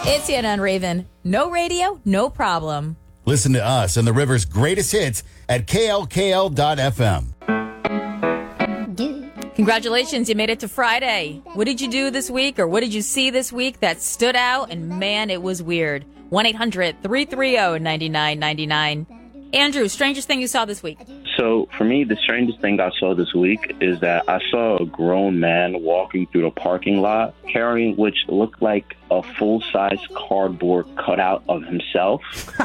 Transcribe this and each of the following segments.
It's Anna and Raven. No radio, no problem. Listen to us and the river's greatest hits at klkl.fm. Congratulations, you made it to Friday. What did you do this week, or what did you see this week that stood out? And man, it was weird. 1-800-330-9999. Andrew, strangest thing you saw this week? So for me, the strangest thing I saw this week is that I saw a grown man walking through the parking lot carrying which looked like a full-size cardboard cutout of himself.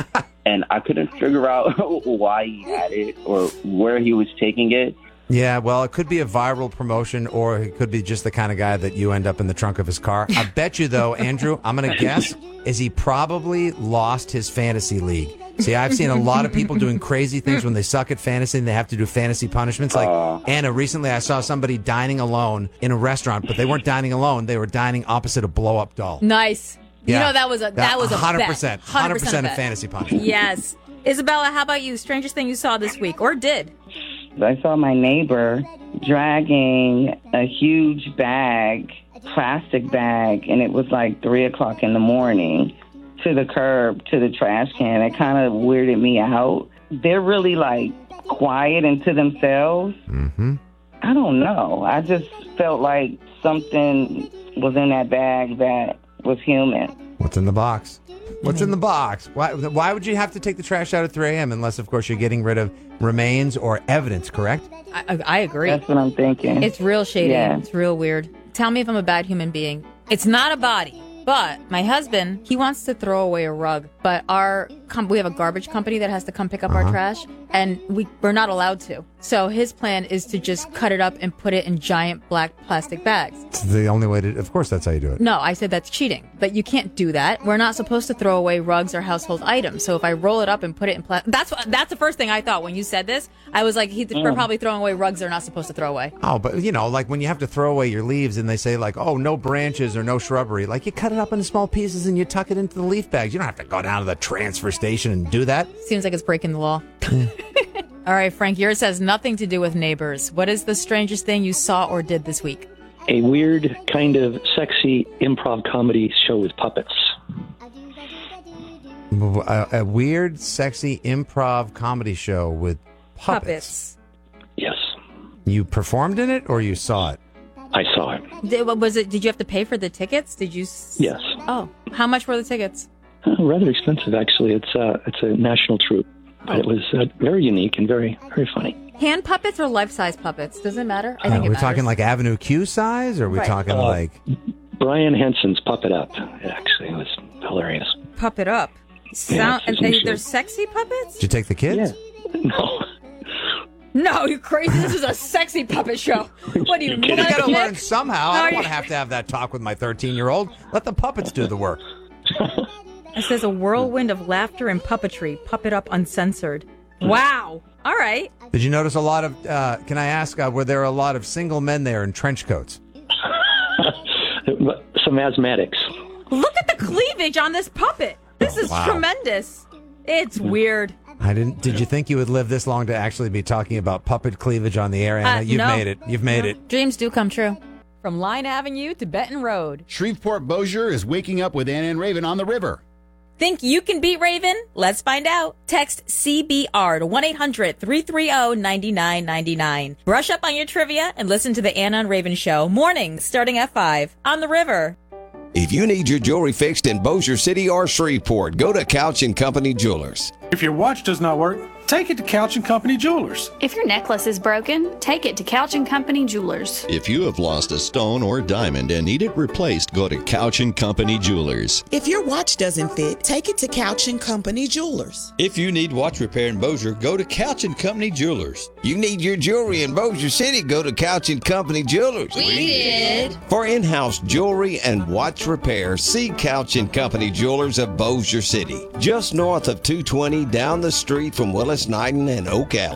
And I couldn't figure out why he had it or where he was taking it. Yeah, well, it could be a viral promotion, or it could be just the kind of guy that you end up in the trunk of his car. I bet you, though, Andrew, I'm going to guess, is he probably lost his fantasy league. See, I've seen a lot of people doing crazy things when they suck at fantasy and they have to do fantasy punishments. Like Anna, recently I saw somebody dining alone in a restaurant, but they weren't dining alone. They were dining opposite a blow-up doll. Nice. Yeah. You know, that was a 100%. 100% bet. of fantasy punishment. Yes. Isabella, how about you? Strangest thing you saw this week, or did? I saw my neighbor dragging a huge bag, plastic bag, and it was like 3 o'clock in the morning to the curb, to the trash can. It kind of weirded me out. They're really like quiet and to themselves. Mm-hmm. I don't know. I just felt like something was in that bag that was human. What's in the box? What's in the box? Why would you have to take the trash out at 3 a.m. unless, of course, you're getting rid of remains or evidence, correct? I agree. That's what I'm thinking. It's real shady. Yeah. It's real weird. Tell me if I'm a bad human being. It's not a body. But my husband, he wants to throw away a rug. But we have a garbage company that has to come pick up our trash, and we're not allowed to. So his plan is to just cut it up and put it in giant black plastic bags. It's the only way to, of course, that's how you do it. No, I said that's cheating. But you can't do that. We're not supposed to throw away rugs or household items. So if I roll it up and put it in plastic, that's the first thing I thought when you said this. I was like, we're probably throwing away rugs they're not supposed to throw away. Oh, but like when you have to throw away your leaves and they say like, oh, no branches or no shrubbery, like you cut it up into small pieces and you tuck it into the leaf bags. You don't have to go down to the transfer station and do that. Seems like it's breaking the law. All right, Frank, yours has nothing to do with neighbors. What is the strangest thing you saw or did this week? A weird, kind of sexy improv comedy show with puppets. A weird, sexy improv comedy show with puppets. Yes. You performed in it or you saw it? I saw it. Did you have to pay for the tickets? Yes. Oh, how much were the tickets? Rather expensive, actually. It's a national troupe. But it was very unique and very, very funny. Hand puppets or life-size puppets? Does it matter? I think are we talking like Avenue Q size, or are we talking like... Brian Henson's Puppet Up. It was hilarious. Puppet Up? They're sexy puppets? Did you take the kids? Yeah. No. No, you're crazy. This is a sexy puppet show. What do you You got to learn somehow. I don't want to have that talk with my 13-year-old. Let the puppets do the work. It says a whirlwind of laughter and puppetry. Puppet Up Uncensored. Wow. All right. Did you notice a lot of, can I ask, were there a lot of single men there in trench coats? Some asthmatics. Look at the cleavage on this puppet. This is tremendous. It's weird. Did you think you would live this long to actually be talking about puppet cleavage on the air, Anna? You've made it. You've made it. Dreams do come true. From Line Avenue to Benton Road. Shreveport Bossier is waking up with Anna and Raven on the river. Think you can beat Raven? Let's find out. Text CBR to 1-800-330-9999. Brush up on your trivia and listen to the Anna and Raven Show. Mornings starting at 5 on the river. If you need your jewelry fixed in Bossier City or Shreveport, go to Couch & Company Jewelers. If your watch does not work, take it to Couch & Company Jewelers. If your necklace is broken, take it to Couch & Company Jewelers. If you have lost a stone or diamond and need it replaced, go to Couch & Company Jewelers. If your watch doesn't fit, take it to Couch & Company Jewelers. If you need watch repair in Bossier, go to Couch & Company Jewelers. You need your jewelry in Bossier City, go to Couch & Company Jewelers. We did. For in-house jewelry and watch repair, see Couch & Company Jewelers of Bossier City. Just north of 220 down the street from Willis Knighton and Oak Alley.